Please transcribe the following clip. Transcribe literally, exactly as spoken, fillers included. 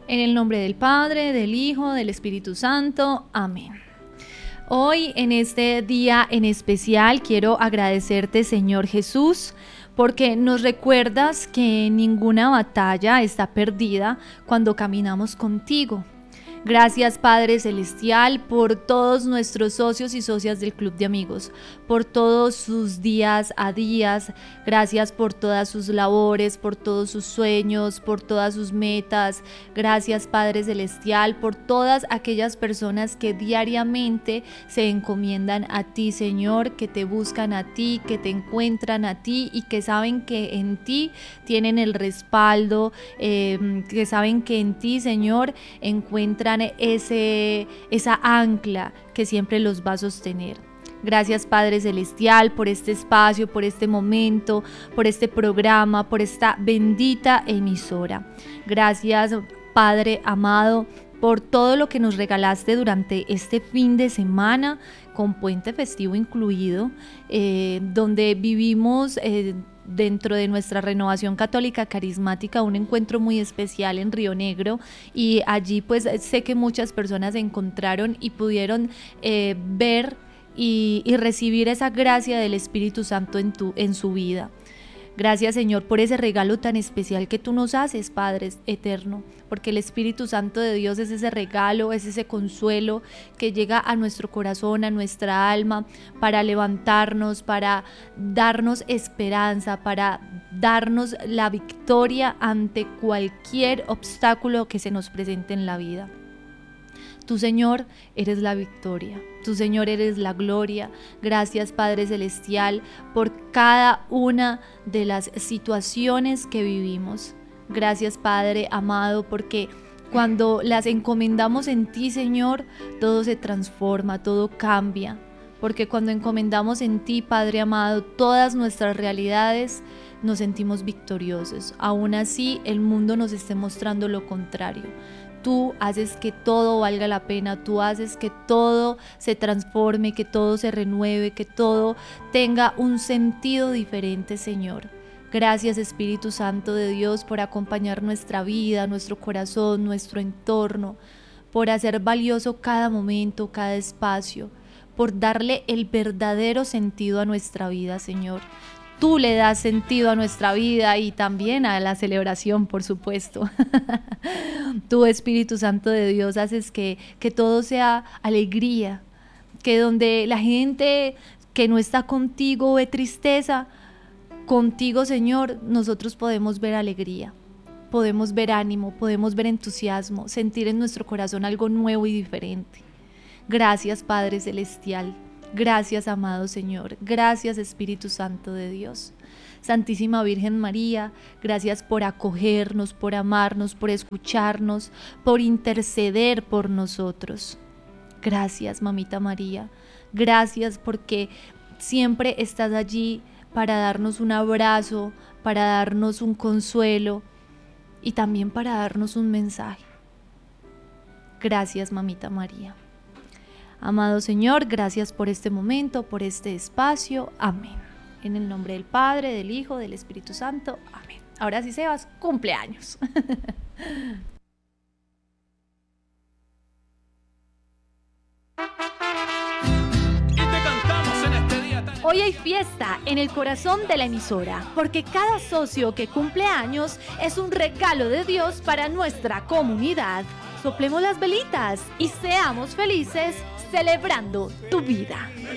En el nombre del Padre, del Hijo, del Espíritu Santo. Amén. Hoy, en este día en especial, quiero agradecerte, Señor Jesús, porque nos recuerdas que ninguna batalla está perdida cuando caminamos contigo. Gracias, Padre Celestial, por todos nuestros socios y socias del Club de Amigos, por todos sus días a días. Gracias por todas sus labores, por todos sus sueños, por todas sus metas. Gracias, Padre Celestial, por todas aquellas personas que diariamente se encomiendan a ti, Señor, que te buscan a ti, que te encuentran a ti y que saben que en ti tienen el respaldo, eh, que saben que en ti, Señor, encuentran ese, esa ancla que siempre los va a sostener. Gracias, Padre Celestial, por este espacio, por este momento, por este programa, por esta bendita emisora. Gracias, Padre amado, por todo lo que nos regalaste durante este fin de semana, con puente festivo incluido, eh, donde vivimos eh, dentro de nuestra Renovación Católica Carismática un encuentro muy especial en Río Negro, y allí pues sé que muchas personas se encontraron y pudieron eh, ver y, y recibir esa gracia del Espíritu Santo en, tu, en su vida. Gracias, Señor, por ese regalo tan especial que tú nos haces, Padre eterno, porque el Espíritu Santo de Dios es ese regalo, es ese consuelo que llega a nuestro corazón, a nuestra alma, para levantarnos, para darnos esperanza, para darnos la victoria ante cualquier obstáculo que se nos presente en la vida. Tú, Señor, eres la victoria. Tú, Señor, eres la gloria. Gracias, Padre Celestial, por cada una de las situaciones que vivimos. Gracias, Padre amado, porque cuando las encomendamos en ti, Señor, todo se transforma, todo cambia. Porque cuando encomendamos en ti, Padre amado, todas nuestras realidades, nos sentimos victoriosos. Aún así, el mundo nos esté mostrando lo contrario. Tú haces que todo valga la pena, tú haces que todo se transforme, que todo se renueve, que todo tenga un sentido diferente, Señor. Gracias, Espíritu Santo de Dios, por acompañar nuestra vida, nuestro corazón, nuestro entorno, por hacer valioso cada momento, cada espacio, por darle el verdadero sentido a nuestra vida, Señor. Tú le das sentido a nuestra vida y también a la celebración, por supuesto. Tú, Espíritu Santo de Dios, haces que, que todo sea alegría, que donde la gente que no está contigo ve tristeza, contigo, Señor, nosotros podemos ver alegría, podemos ver ánimo, podemos ver entusiasmo, sentir en nuestro corazón algo nuevo y diferente. Gracias, Padre Celestial. Gracias, amado Señor. Gracias, Espíritu Santo de Dios. Santísima Virgen María, gracias por acogernos, por amarnos, por escucharnos, por interceder por nosotros. Gracias, Mamita María. Gracias porque siempre estás allí para darnos un abrazo, para darnos un consuelo y también para darnos un mensaje. Gracias, Mamita María. Amado Señor, gracias por este momento, por este espacio. Amén. En el nombre del Padre, del Hijo, del Espíritu Santo. Amén. Ahora sí, Sebas, cumpleaños. Hoy hay fiesta en el corazón de la emisora, porque cada socio que cumple años es un regalo de Dios para nuestra comunidad. Soplemos las velitas y seamos felices celebrando tu vida.